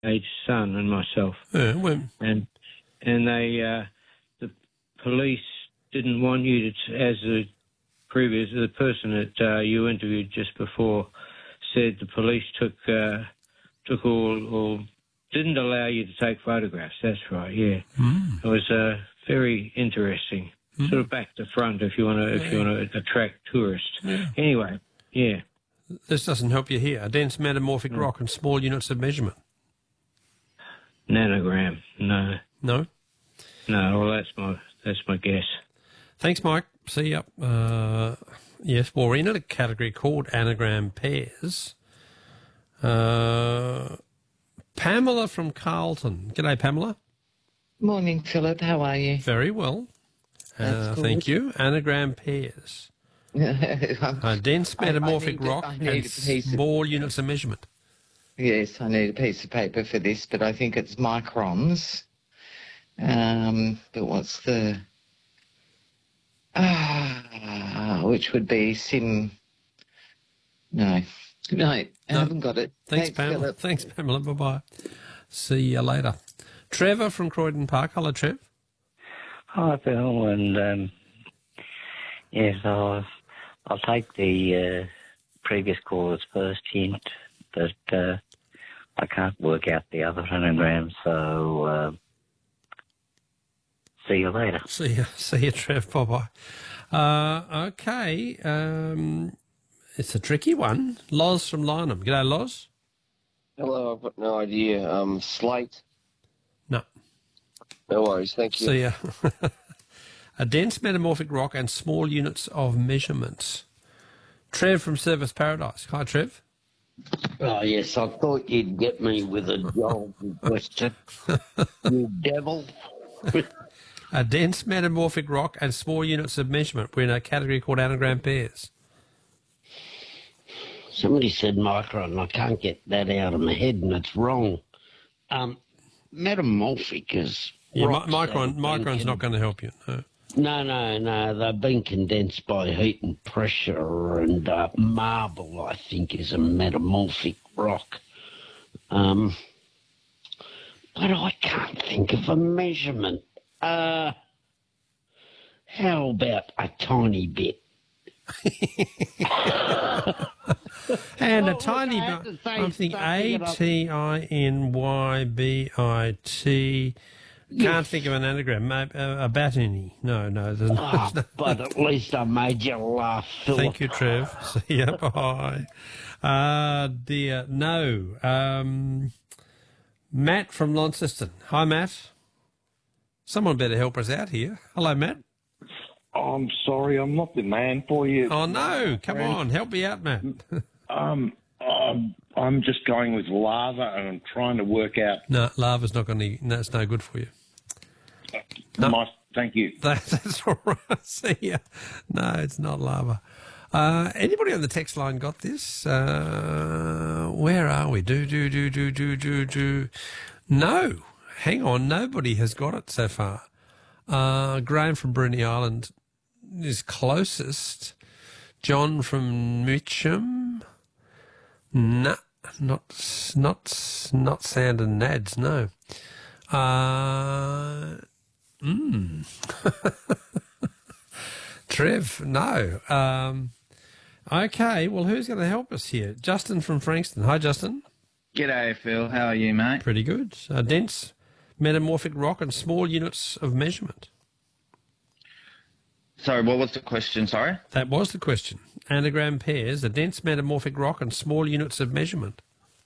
teenage son and myself. Yeah, well, And they, the police didn't want you to, as the person that you interviewed just before said, the police took all didn't allow you to take photographs. That's right. Yeah, It was very interesting. Sort of back to front if you want to attract tourists. Yeah. Anyway, yeah. This doesn't help you here. A dense metamorphic rock and small units of measurement. Nanogram. No. No. No. Well, that's my guess. Thanks, Mike. See ya. Yes, well, we're in a category called anagram pairs. Pamela from Carlton. G'day, Pamela. Morning, Philip. How are you? Very well. That's good. Thank you. Anagram pairs. A dense metamorphic rock and small units of measurement. Yes, I need a piece of paper for this, but I think it's microns. But what's the... which would be No, I haven't got it. Thanks, Pamela. Philip. Thanks, Pamela. Bye-bye. See you later. Trevor from Croydon Park. Hello, Trev. Hi, Phil, and yes, I'll take the previous caller's first hint, but I can't work out the other anagram, so see you later. See you, Trev. Bye-bye. Okay. It's a tricky one. Loz from Lynham. G'day, Loz. Hello, I've got no idea. Slate? No. No worries, thank you. See ya. A dense metamorphic rock and small units of measurement. Trev from Service Paradise. Hi, Trev. Oh, yes, I thought you'd get me with a golden question. You devil. A dense metamorphic rock and small units of measurement. We're in a category called anagram pairs. Somebody said micron. I can't get that out of my head, and it's wrong. Metamorphic is... Yeah, micron's not going to help you. No. No. They've been condensed by heat and pressure, and marble, I think, is a metamorphic rock. But I can't think of a measurement. How about a tiny bit? And a tiny bit. I'm thinking ATINYBIT. Can't think of an anagram. A batini. No, there's not. But at least I made you laugh, Philip. Thank you, Trev. See ya. Bye. Dear, no. Matt from Launceston. Hi, Matt. Someone better help us out here. Hello, Matt. I'm sorry, I'm not the man for you. Oh, no. Come on. Help me out, Matt. I'm just going with lava, and I'm trying to work out... No, lava's not going to... No, it's no good for you. No. Thank you. That's all right. See ya. No, it's not lava. Anybody on the text line got this? Where are we? Do. No. Hang on. Nobody has got it so far. Graham from Bruny Island is closest. John from Mitcham. No, not Sand and Nads, no. Trev, no. Okay, well, who's going to help us here? Justin from Frankston. Hi, Justin. G'day, Phil. How are you, mate? Pretty good. Dense metamorphic rock and small units of measurement. Sorry, what was the question, sorry? That was the question. Anagram pairs, a dense metamorphic rock and small units of measurement.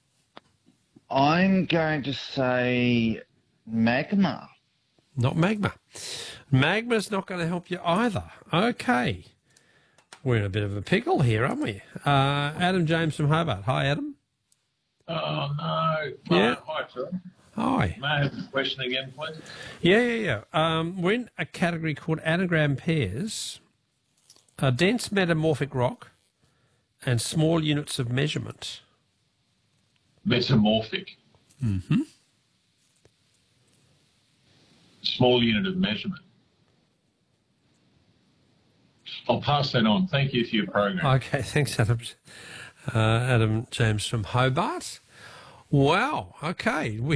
I'm going to say magma. Not magma. Magma's not going to help you either. Okay. We're in a bit of a pickle here, aren't we? Adam James from Hobart. Hi, Adam. Oh, no. Yeah. Hi, Phil. Hi. May I have the question again, please? Yeah. We're in a category called anagram pairs, a dense metamorphic rock and small units of measurement. Metamorphic. Mm-hmm. Small unit of measurement. I'll pass that on. Thank you for your program. Okay, thanks, Adam. Adam James from Hobart. Wow. Okay.